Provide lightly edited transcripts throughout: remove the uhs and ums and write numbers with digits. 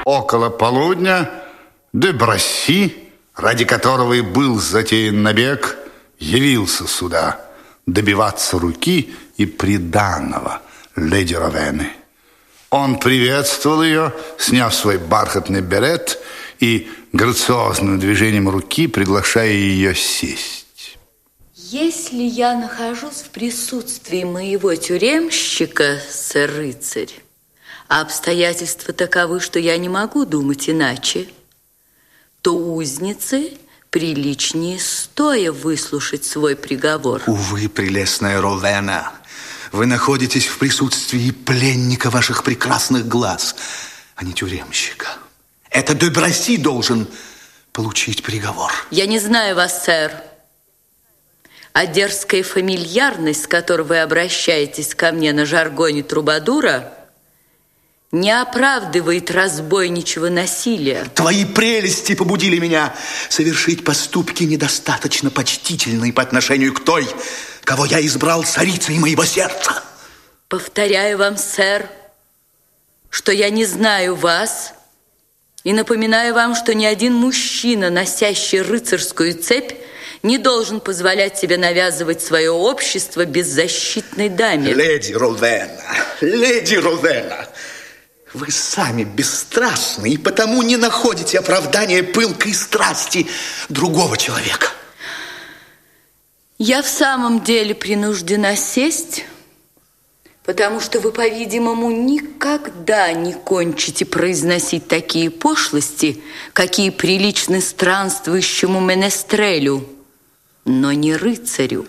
Около полудня де Бросси, ради которого и был затеян набег, явился сюда добиваться руки и приданого леди Ровены. Он приветствовал ее, сняв свой бархатный берет и грациозным движением руки приглашая ее сесть. Если я нахожусь в присутствии моего тюремщика, сэр-рыцарь, а обстоятельства таковы, что я не могу думать иначе, то узнице приличнее стоя выслушать свой приговор. Увы, прелестная Ровена, вы находитесь в присутствии пленника ваших прекрасных глаз, а не тюремщика. Это де Бросси должен получить приговор. Я не знаю вас, сэр. А дерзкая фамильярность, с которой вы обращаетесь ко мне на жаргоне трубадура, не оправдывает разбойничьего насилия. Твои прелести побудили меня совершить поступки недостаточно почтительные по отношению к той, кого я избрал царицей моего сердца. Повторяю вам, сэр, что я не знаю вас, и напоминаю вам, что ни один мужчина, носящий рыцарскую цепь, не должен позволять себе навязывать свое общество беззащитной даме. Леди Ровена, вы сами бесстрастны и потому не находите оправдания пылкой страсти другого человека. Я в самом деле принуждена сесть, потому что вы, по-видимому, никогда не кончите произносить такие пошлости, какие приличны странствующему менестрелю, но не рыцарю.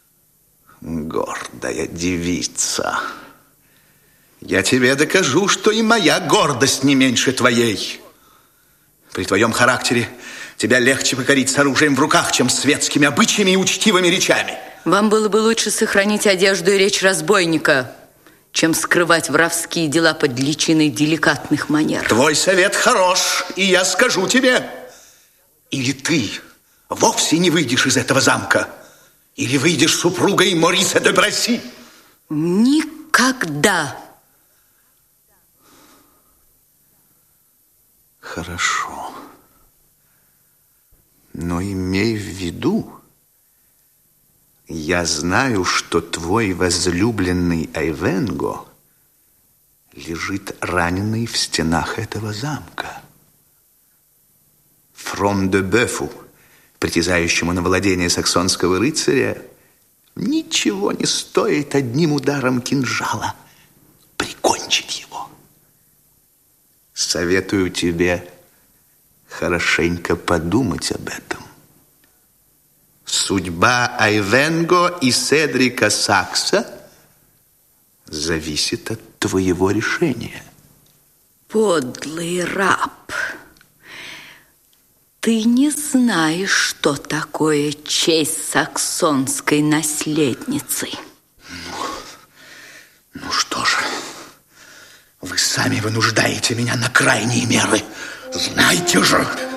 Гордая девица, я тебе докажу, что и моя гордость не меньше твоей. При твоем характере тебя легче покорить с оружием в руках, чем светскими обычаями и учтивыми речами. Вам было бы лучше сохранить одежду и речь разбойника, чем скрывать воровские дела под личиной деликатных манер. Твой совет хорош, и я скажу тебе. Или ты вовсе не выйдешь из этого замка, или выйдешь супругой Мориса де Бросси. Никогда. Хорошо. Но имей в виду, я знаю, что твой возлюбленный Айвенго лежит раненый в стенах этого замка. Фрон де Бефу, притязающему на владение саксонского рыцаря, ничего не стоит одним ударом кинжала прикончить его. Советую тебе хорошенько подумать об этом. Судьба Айвенго и Седрика Сакса зависит от твоего решения. Подлый раб, ты не знаешь, что такое честь саксонской наследницы. Ну что же, вы сами вынуждаете меня на крайние меры. Знайте же...